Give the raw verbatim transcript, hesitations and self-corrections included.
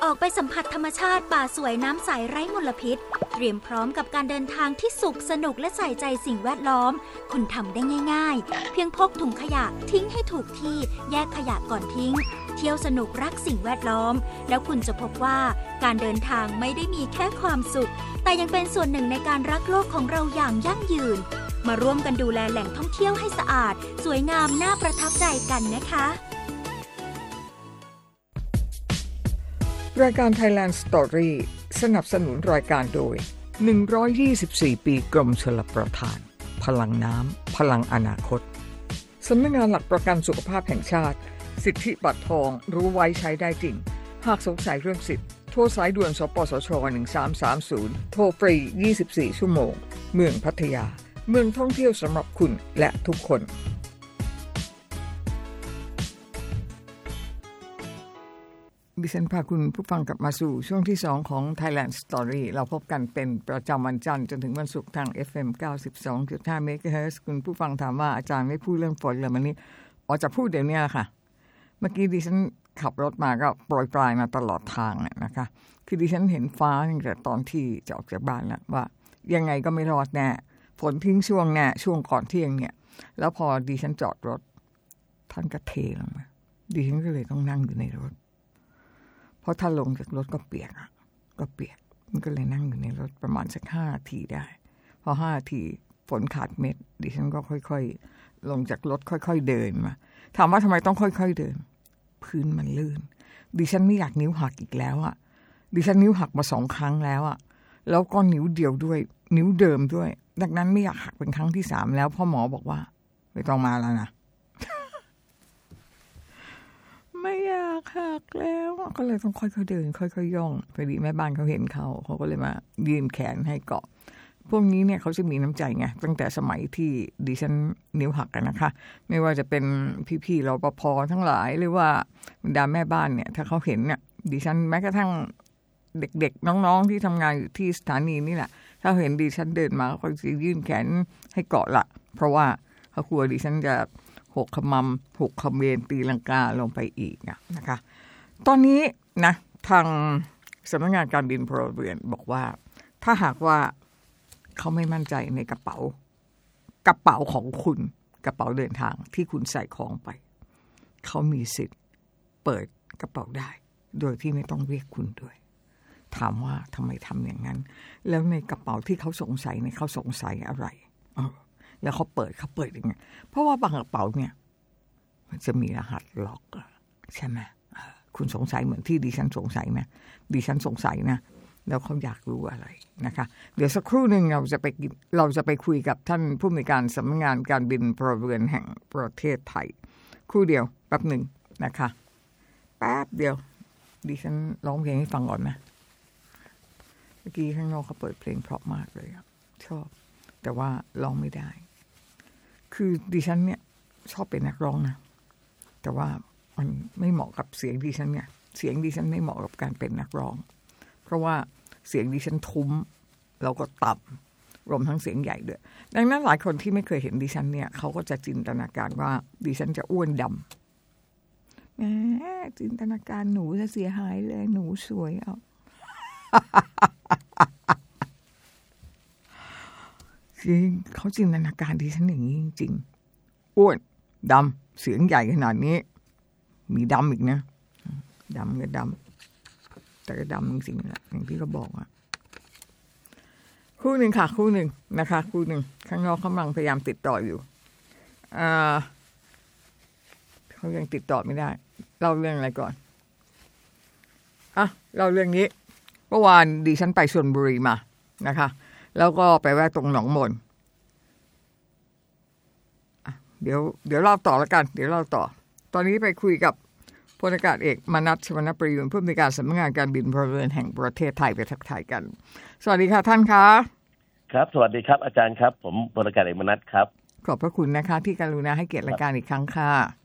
ออกไปสัมผัสธรรมชาติป่าสวยน้ำใสไร้มลพิษเตรียมพร้อมกับการเดินทางที่สุขสนุกและใส่ใจสิ่งแวดล้อมคุณทำได้ง่ายๆเพียงพกถุงขยะทิ้งให้ถูกที่แยกขยะก่อนทิ้งเที่ยวสนุกรักสิ่งแวดล้อมแล้วคุณจะพบว่าการเดินทางไม่ได้มีแค่ความสุขแต่ยังเป็นส่วนหนึ่งในการรักโลกของเราอย่างยั่งยืนมาร่วมกันดูแลแหล่งท่องเที่ยวให้สะอาดสวยงามน่าประทับใจกันนะคะรายการ Thailand Story สนับสนุนรายการโดยหนึ่งร้อยยี่สิบสี่ปีกรมชลประทานพลังน้ำพลังอนาคตสำนักงานหลักประกันสุขภาพแห่งชาติสิทธิบัตรทองรู้ไว้ใช้ได้จริงหากสงสัยเรื่องสิทธิ์โทรสายด่วนสปสชหนึ่งสามสามศูนย์โทรฟรียี่สิบสี่ชั่วโมงเมืองพัทยาเมืองท่องเที่ยวสำหรับคุณและทุกคนดิฉันพาคุณผู้ฟังกลับมาสู่ช่วงที่สองของ Thailand Story เราพบกันเป็นประจำวันจันทร์จนถึงวันศุกร์ทาง เอฟ เอ็ม เก้าสิบสองจุดห้า เมกะเฮิรตซ์คุณผู้ฟังถามว่าอาจารย์ไม่พูดเรื่องฝนเลยวันนี้อ๋อจะพูดเดี๋ยวนี้แหละค่ะเมื่อกี้ดิฉันขับรถมาก็โปรยปลายมาตลอดทางเนี่ยนะคะคือดิฉันเห็นฟ้าตั้งแต่ตอนที่จะออกจากบ้านแล้วว่ายังไงก็ไม่รอดแน่ฝนทิ้งช่วงแน่ช่วงก่อนเที่ยงเนี่ยแล้วพอดิฉันจอดรถท่านก็เทลงมาดิฉันก็เลยต้องนั่งอยู่ในรถเพราะถ้าลงจากรถก็เปียกอ่ะก็เปียกมันก็เลยนั่งอยู่ในรถประมาณสักห้านาทีได้พอห้านาทีฝนขาดเม็ดดิฉันก็ค่อยๆลงจากรถค่อยๆเดินมาถามว่าทำไมต้องค่อยๆเดินพื้นมันลื่นดิฉันไม่อยากนิ้วหักอีกแล้วอ่ะดิฉันนิ้วหักมาสองครั้งแล้วอ่ะแล้วก็นิ้วเดียวด้วยนิ้วเดิมด้วยดังนั้นไม่อยากหักเป็นครั้งที่สามแล้วพ่อหมอบอกว่าไม่ต้องมาแล้วนะ ไม่อยากหักแล้วก็เลยต้องค่อยๆเดินค่อยๆย่องพอดีแม่บ้านเขาเห็นเขาเขาก็เลยมายืนแขนให้เกาะพวกนี้เนี่ยเขาจะมีน้ำใจไงตั้งแต่สมัยที่ดิฉันนิ้วหักกันนะคะไม่ว่าจะเป็นพี่ๆรปภทั้งหลายหรือว่าบรรดาแม่บ้านเนี่ยถ้าเขาเห็นเนี่ยดิฉันแม้กระทั่งเด็กๆน้องๆที่ทำงานอยู่ที่สถานีนี่แหละถ้าเห็นดิฉันเดินมาเขาจะยื่นแขนให้เกาะละเพราะว่าเขากลัวดิฉันจะหกขมำหกขมเบนตีลังกาลงไปอีกนะคะตอนนี้นะทางสำนักงานการบินพลเรือนบอกว่าถ้าหากว่าเขาไม่มั่นใจในกระเป๋ากระเป๋าของคุณกระเป๋าเดินทางที่คุณใส่ของไปเขามีสิทธิ์เปิดกระเป๋าได้โดยที่ไม่ต้องเรียกคุณด้วยถามว่าทำไมทำอย่างนั้นแล้วในกระเป๋าที่เขาสงสัยเนี่ยเขาสงสัยอะไรเออแล้วเขาเปิดเขาเปิดยังไงเพราะว่าบางกระเป๋าเนี่ยมันจะมีรหัสล็อกใช่ไหมคุณสงสัยเหมือนที่ดิฉันสงสัยไหมดิฉันสงสัยนะแล้วเขาอยากรู้อะไรนะคะเดี๋ยวสักครู่หนึ่งเราจะไปเราจะไปคุยกับท่านผู้อำนวยการสำนักงานการบินพลเรือนแห่งประเทศไทยครู่เดียวแป๊บหนึ่งนะคะแป๊บเดียวดิฉันร้องเพลงให้ฟังก่อนนะเมื่อกี้ข้างนอกเขาเปิดเพลงเพราะมากเลยชอบแต่ว่าร้องไม่ได้คือดิฉันเนี่ยชอบเป็นนักร้องนะแต่ว่ามันไม่เหมาะกับเสียงดิฉันเนี่ยเสียงดิฉันไม่เหมาะกับการเป็นนักร้องเพราะว่าเสียงดิฉันทุ้มแล้วก็ต่ำรวมทั้งเสียงใหญ่ด้วยดังนั้นหลายคนที่ไม่เคยเห็นดิฉันเนี่ยเขาก็จะจินตนาการว่าดิฉันจะอ้วนดำแหมจินตนาการหนูจะเสียหายเลยหนูสวยเอา จริงเขาจินตนาการดิฉันอย่างนี้จริงๆอ้วนดำเสียงใหญ่ขนาดนี้มีดำอีกนะดำก็ดำแต่ก็ดำจริงๆแหละอย่างที่เขาบอกอ่ะคู่หนึ่งค่ะคู่หนึ่งนะคะคู่หนึ่งข้างนอกเขากำลังพยายามติดต่ออยู่อ่าเขายังติดต่อไม่ได้เล่าเรื่องอะไรก่อนอ่ะเล่าเรื่องนี้เมื่อวานดิฉันไปชลบุรีมานะคะแล้วก็ไปแวะตรงหนองมนอ่ะเดี๋ยวเดี๋ยวเล่าต่อแล้วกันเดี๋ยวเล่าต่อตอนนี้ไปคุยกับพลอากาศเอกมนัส ชวนประยูรผู้อำนวยการสำนักงานการบินพลเรือนแห่งประเทศไทยไปทักทายกันสวัสดีค่ะท่านคะครับสวัสดีครับอาจารย์ครับผมพลอากาศเอกมนัสครับขอบพระคุณนะคะที่กรุณาให้เกียรติรายการอีกครั้งค่ะ